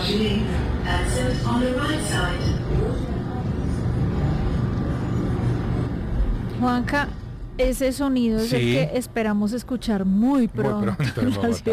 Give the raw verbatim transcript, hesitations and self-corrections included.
Juanca, ese sonido es el Sí. que esperamos escuchar muy Muy pronto. pronto en Bogotá.